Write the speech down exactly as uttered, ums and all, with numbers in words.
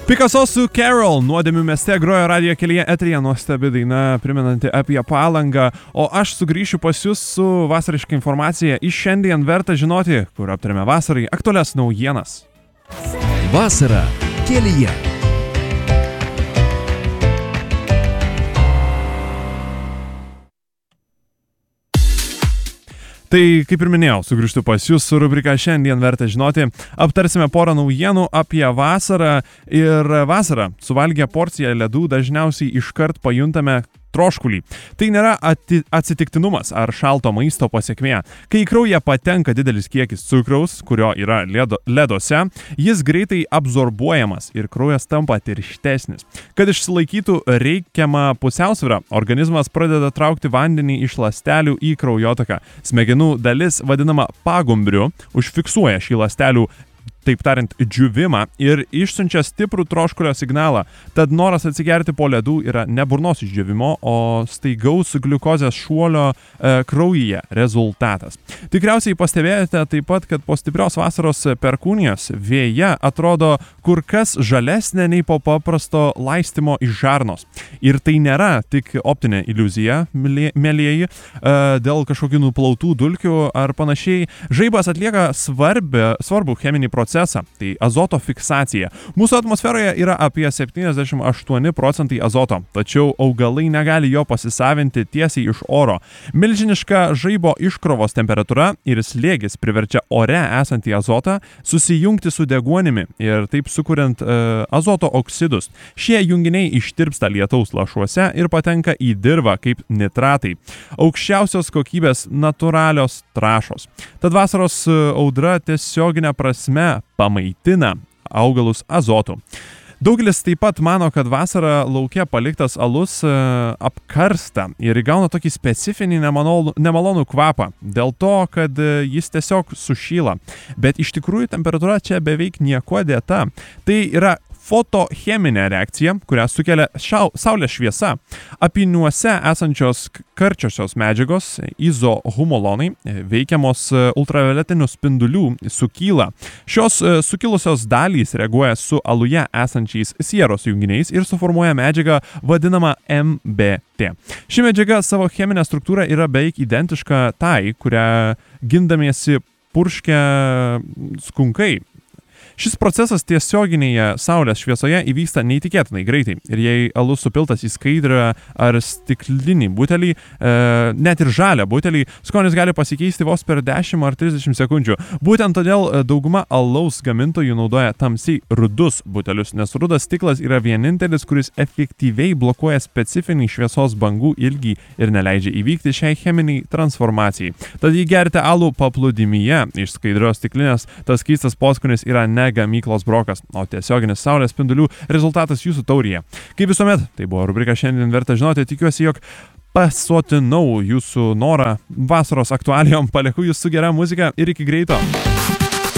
Picasso su Carol, Nuodėmių mieste, grojo radijo kelyje eteryje, nuostabi daina, primenanti apie Palangą, o aš sugrįšiu pas jūs su vasariška informacija iš šiandien verta žinoti, kur aptarėme vasarai aktualias naujienas. Vasara kelyje. Tai, kaip ir minėjau, sugrįžtu pas jūs su rubrika Šiandien verta žinoti. Aptarsime porą naujienų apie vasarą ir vasarą. Suvalgę porciją ledų dažniausiai iškart pajuntame troškulį. Tai nėra ati- atsitiktinumas ar šalto maisto pasekmė. Kai į kraują patenka didelis kiekis cukraus, kurio yra ledo, ledose, jis greitai absorbuojamas ir kraujas tampa tirštesnis. Kad išsilaikytų reikiamą pusiausvyrą, organizmas pradeda traukti vandenį iš ląstelių į kraujotaką. Smegenų dalis, vadinama pagumbriu, užfiksuoja šį ląstelių, taip tariant, džiūvimą ir išsiunčia stiprų troškulio signalą. Tad noras atsigerti po ledų yra ne burnos išdžiūvimo, o staigaus gliukozės šuolio e, kraujyje rezultatas. Tikriausiai pastebėjote taip pat, kad po stiprios vasaros perkūnijos vėja atrodo kur kas žalesnė nei po paprasto laistymo iš žarnos. Ir tai nėra tik optinė iliuzija, mėlieji, e, dėl kažkokių nuplautų dulkių ar panašiai. Žaibas atlieka svarbę, svarbų cheminį procesą. Tai azoto fiksacija. Mūsų atmosferoje yra apie septyniasdešimt aštuoni procentai azoto, tačiau augalai negali jo pasisavinti tiesiai iš oro. Milžiniška žaibo iškrovos temperatūra ir slėgis priverčia ore esantį azotą susijungti su deguonimi ir taip sukuriant e, azoto oksidus. Šie junginiai ištirpsta lietaus lašuose ir patenka į dirvą kaip nitratai. Aukščiausios kokybės natūralios trąšos. Tad vasaros audra tiesioginė prasme pamaitina augalus azotu. Daugelis taip pat mano, kad vasarą lauke paliktas alus e, apkarsta ir įgauna tokį specifinį nemalonų, nemalonų kvapą, dėl to, kad e, jis tiesiog sušyla. Bet iš tikrųjų temperatūra čia beveik nieko dėta. Tai yra fotocheminė reakcija, kurią sukelia šau, saulės šviesa. Apyniuose esančios karčiosios medžiagos, izohumolonai, veikiamos ultravioletinių spindulių, sukyla. Šios sukilusios dalys reaguoja su aluje esančiais sieros junginiais ir suformuoja medžiagą vadinamą M B T. Ši medžiaga savo cheminę struktūrą yra beveik identiška tai, kurią gindamiesi purškia skunkai. Šis procesas tiesioginėje saulės šviesoje įvyksta neįtikėtinai greitai ir jei alus supiltas į skaidrą ar stiklinį butelį, e, net ir žalią butelį, skonis gali pasikeisti vos per dešimt ar trisdešimt sekundžių. Būtent todėl dauguma alaus gamintojų naudoja tamsiai rudus butelius, nes rudas stiklas yra vienintelis, kuris efektyviai blokuoja specifinį šviesos bangų ilgį ir neleidžia įvykti šiai cheminiai transformacijai. Tad jei gerite alų paplūdimyje iš skaidrios stiklinės, tas keistas poskonis yra ne gamyklos brokas, o tiesioginis saulės spindulių rezultatas jūsų taurėje. Kaip visuomet, tai buvo rubrika Šiandien verta žinoti, tikiuosi, jog pasotinau jūsų norą vasaros aktualijom, palieku jūs su gera muzika ir iki greito.